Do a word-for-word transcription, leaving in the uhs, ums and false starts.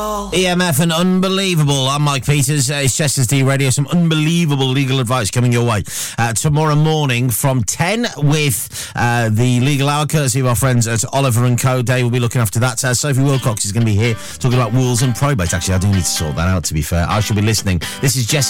E M F and Unbelievable. I'm Mike Peters. Uh, it's Chester's D Radio. Some unbelievable legal advice coming your way uh, tomorrow morning from ten with uh, the Legal Hour, courtesy of our friends at Oliver and Co. Dave will be looking after that. Uh, Sophie Wilcox is going to be here talking about wills and probate. Actually, I do need to sort that out, to be fair. I shall be listening. This is Jesse